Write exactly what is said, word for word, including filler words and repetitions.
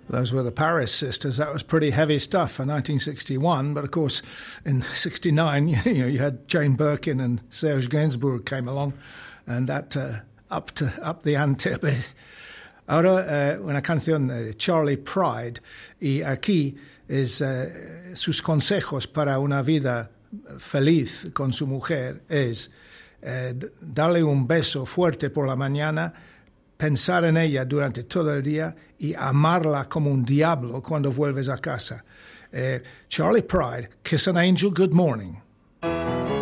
Those were the Paris Sisters. That was pretty heavy stuff for nineteen sixty-one. But, of course, in sixty-nine, you know, you had Jane Birkin and Serge Gainsbourg came along, and that uh, upped, up the ante a bit. Ahora, uh, una canción de Charley Pride, y aquí es uh, sus consejos para una vida feliz con su mujer es uh, darle un beso fuerte por la mañana, pensar en ella durante todo el día y amarla como un diablo cuando vuelves a casa. Uh, Charley Pride, Kiss an Angel Good Morning.